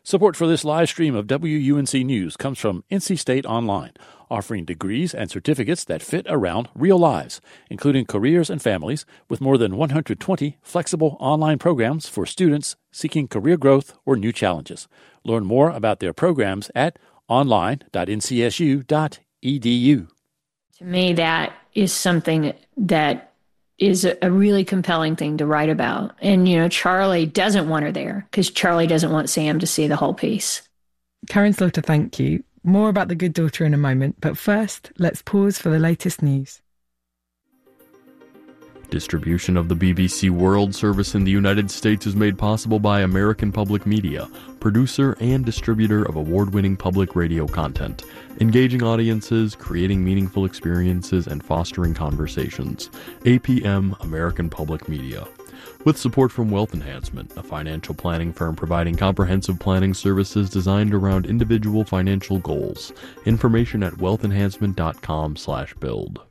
Support for this live stream of WUNC News comes from NC State Online, offering degrees and certificates that fit around real lives, including careers and families, with more than 120 flexible online programs for students seeking career growth or new challenges. Learn more about their programs at online.ncsu.edu. To me, that is something that is a really compelling thing to write about. And, Charlie doesn't want her there because Charlie doesn't want Sam to see the whole piece. Karen Slaughter, thank you. More about The Good Daughter in a moment, but first, let's pause for the latest news. Distribution of the BBC World Service in the United States is made possible by American Public Media, producer and distributor of award-winning public radio content, engaging audiences, creating meaningful experiences, and fostering conversations. APM, American Public Media. With support from Wealth Enhancement, a financial planning firm providing comprehensive planning services designed around individual financial goals. Information at wealthenhancement.com/build.